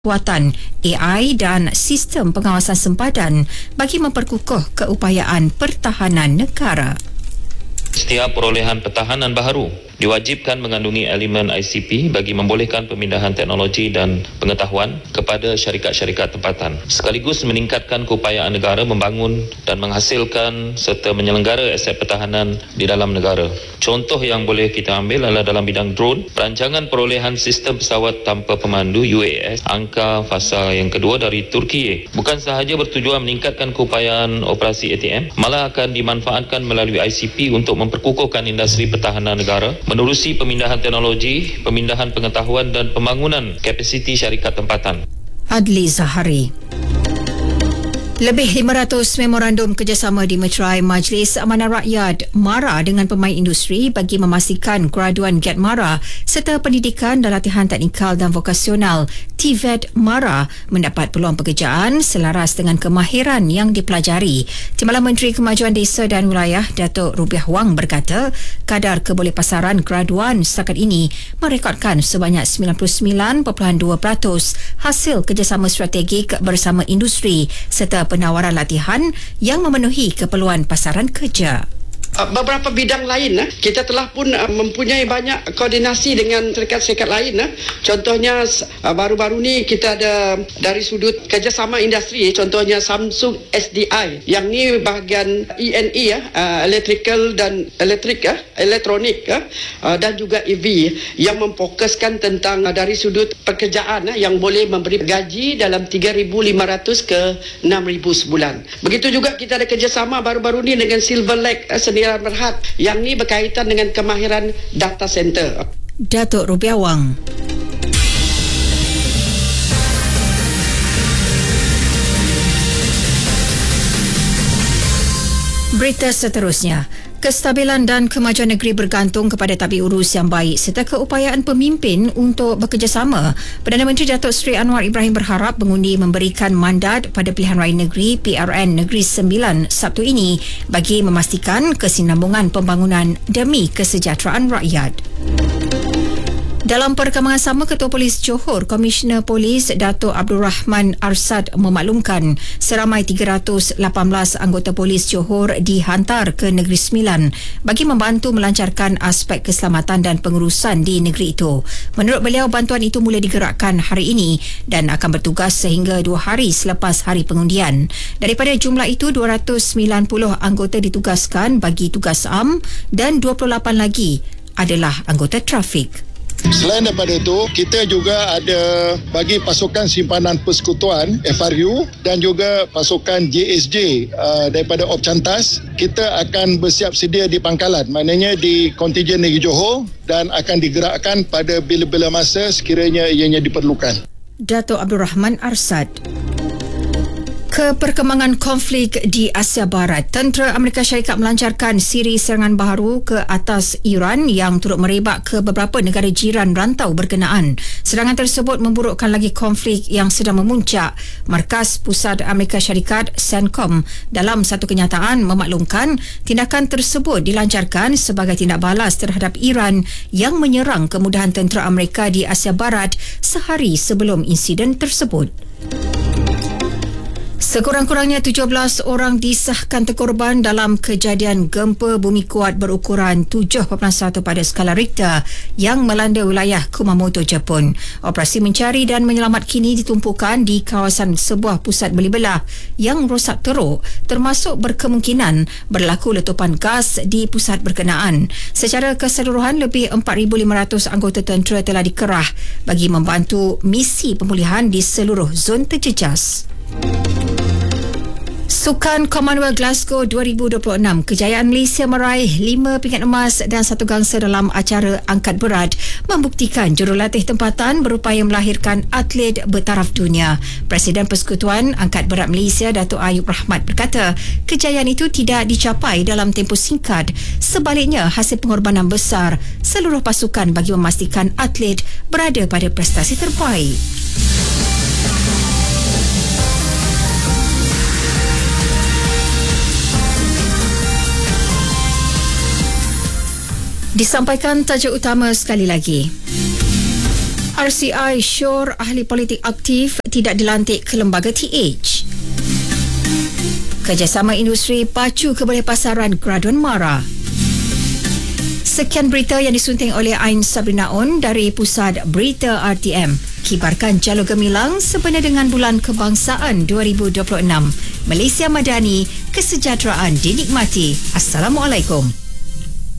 kekuatan AI dan sistem pengawasan sempadan bagi memperkukuh keupayaan pertahanan negara. Setiap perolehan pertahanan baharu diwajibkan mengandungi elemen ICP bagi membolehkan pemindahan teknologi dan pengetahuan kepada syarikat-syarikat tempatan, sekaligus meningkatkan keupayaan negara membangun dan menghasilkan serta menyelenggara aset pertahanan di dalam negara. Contoh yang boleh kita ambil adalah dalam bidang drone, perancangan perolehan sistem pesawat tanpa pemandu UAS angka fasa yang kedua dari Turki bukan sahaja bertujuan meningkatkan keupayaan operasi ATM, malah akan dimanfaatkan melalui ICP untuk memperkukuhkan industri pertahanan negara, menerusi pemindahan teknologi, pemindahan pengetahuan dan pembangunan kapasiti syarikat tempatan. Adli Zahari. Lebih 500 memorandum kerjasama dimeterai Majlis Amanah Rakyat MARA dengan pemain industri bagi memastikan graduan GET MARA serta pendidikan dan latihan teknikal dan vokasional TVET MARA mendapat peluang pekerjaan selaras dengan kemahiran yang dipelajari. Timbalan Menteri Kemajuan Desa dan Wilayah Datuk Rubiah Wang berkata, kadar kebolehpasaran graduan setakat ini merekodkan sebanyak 99.2% hasil kerjasama strategik bersama industri serta penawaran latihan yang memenuhi keperluan pasaran kerja. Beberapa bidang lain kita telah pun mempunyai banyak koordinasi dengan syarikat-syarikat lain. Contohnya baru-baru ni kita ada dari sudut kerjasama industri, contohnya Samsung SDI yang ni bahagian ENE electrical dan elektronik dan juga EV yang memfokuskan tentang dari sudut pekerjaan yang boleh memberi gaji dalam 3,500 ke 6,000 sebulan. Begitu juga kita ada kerjasama baru-baru ni dengan Silver Lake Sdn Berhad yang ni berkaitan dengan kemahiran data center. Datuk Rubiah Wang. Berita seterusnya. Kestabilan dan kemajuan negeri bergantung kepada tabik urus yang baik serta keupayaan pemimpin untuk bekerjasama. Perdana Menteri Datuk Seri Anwar Ibrahim berharap mengundi memberikan mandat pada Pilihan Raya Negeri PRN Negeri Sembilan Sabtu ini bagi memastikan kesinambungan pembangunan demi kesejahteraan rakyat. Dalam perkembangan sama, Ketua Polis Johor, Komisioner Polis Datuk Abdul Rahman Arsad memaklumkan seramai 318 anggota Polis Johor dihantar ke Negeri Sembilan bagi membantu melancarkan aspek keselamatan dan pengurusan di negeri itu. Menurut beliau, bantuan itu mula digerakkan hari ini dan akan bertugas sehingga 2 hari selepas hari pengundian. Daripada jumlah itu, 290 anggota ditugaskan bagi tugas am dan 28 lagi adalah anggota trafik. Selain daripada itu, kita juga ada bagi pasukan simpanan persekutuan FRU dan juga pasukan JSJ daripada Op Cantas. Kita akan bersiap sedia di pangkalan, maknanya di kontijen negeri Johor, dan akan digerakkan pada bila-bila masa sekiranya ianya diperlukan. Datuk Abdul Rahman Arsad. Keperkembangan konflik di Asia Barat, tentera Amerika Syarikat melancarkan siri serangan baharu ke atas Iran yang turut merebak ke beberapa negara jiran rantau berkenaan. Serangan tersebut memburukkan lagi konflik yang sedang memuncak. Markas Pusat Amerika Syarikat CENTCOM dalam satu kenyataan memaklumkan tindakan tersebut dilancarkan sebagai tindak balas terhadap Iran yang menyerang kemudahan tentera Amerika di Asia Barat sehari sebelum insiden tersebut. Sekurang-kurangnya 17 orang disahkan terkorban dalam kejadian gempa bumi kuat berukuran 7.1 pada skala Richter yang melanda wilayah Kumamoto, Jepun. Operasi mencari dan menyelamat kini ditumpukan di kawasan sebuah pusat beli belah yang rosak teruk, termasuk berkemungkinan berlaku letupan gas di pusat berkenaan. Secara keseluruhan, lebih 4,500 anggota tentera telah dikerah bagi membantu misi pemulihan di seluruh zon terjejas. Sukan Commonwealth Glasgow 2026, kejayaan Malaysia meraih 5 pingat emas dan 1 gangsa dalam acara angkat berat membuktikan jurulatih tempatan berupaya melahirkan atlet bertaraf dunia. Presiden Persekutuan Angkat Berat Malaysia Datuk Ayub Rahmat berkata, kejayaan itu tidak dicapai dalam tempoh singkat. Sebaliknya, hasil pengorbanan besar seluruh pasukan bagi memastikan atlet berada pada prestasi terbaik. Disampaikan tajuk utama sekali lagi. RCI Syur ahli politik aktif tidak dilantik ke lembaga TH. Kerjasama industri pacu kebolehpasaran graduan MARA. Sekian berita yang disunting oleh Ain Sabrina On dari Pusat Berita RTM. Kibarkan jalur gemilang sempena dengan Bulan Kebangsaan 2026. Malaysia Madani, kesejahteraan dinikmati. Assalamualaikum.